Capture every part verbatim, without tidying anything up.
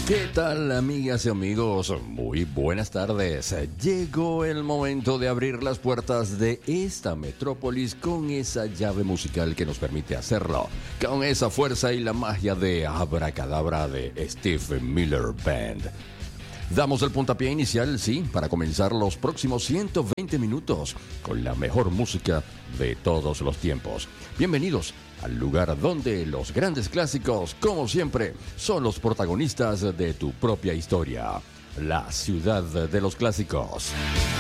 ¿Qué tal, amigas y amigos? Muy buenas tardes. Llegó el momento de abrir las puertas de esta metrópolis con esa llave musical que nos permite hacerlo, con esa fuerza y la magia de Abracadabra de Steve Miller Band. Damos el puntapié inicial, sí, para comenzar los próximos ciento veinte minutos con la mejor música de todos los tiempos. Bienvenidos al lugar donde los grandes clásicos, como siempre, son los protagonistas de tu propia historia. La ciudad de los clásicos.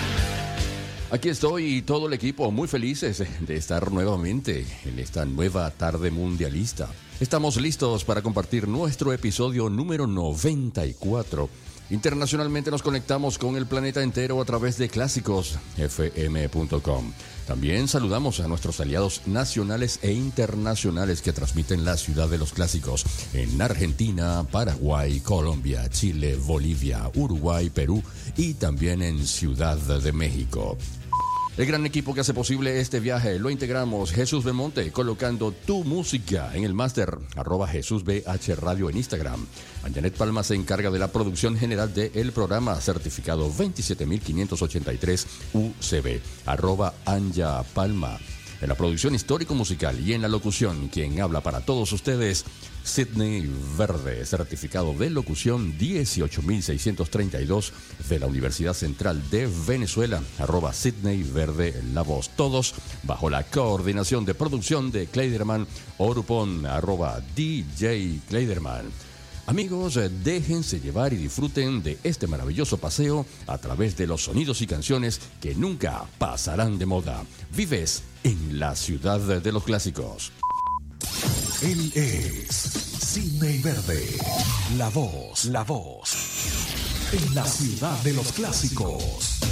Aquí estoy y todo el equipo muy felices de estar nuevamente en esta nueva tarde mundialista. Estamos listos para compartir nuestro episodio número noventa y cuatro. Internacionalmente nos conectamos con el planeta entero a través de clásicos f m punto com. También saludamos a nuestros aliados nacionales e internacionales que transmiten la ciudad de los clásicos en Argentina, Paraguay, Colombia, Chile, Bolivia, Uruguay, Perú y también en Ciudad de México. El gran equipo que hace posible este viaje lo integramos Jesús Belmonte, colocando tu música en el máster, arroba Jesús B H Radio en Instagram. Janet Palma se encarga de la producción general del programa, certificado veintisiete mil quinientos ochenta y tres U C B, arroba Anja Palma. En la producción histórico-musical y en la locución, quien habla para todos ustedes, Sidney Verde, certificado de locución dieciocho mil seiscientos treinta y dos de la Universidad Central de Venezuela, arroba Sidney Verde, la voz. Todos bajo la coordinación de producción de Kleiderman Orupon, arroba D J Kleiderman. Amigos, déjense llevar y disfruten de este maravilloso paseo a través de los sonidos y canciones que nunca pasarán de moda. Vives en la ciudad de los clásicos. Él es Sidney Verde, la voz, la voz, en la ciudad de los clásicos.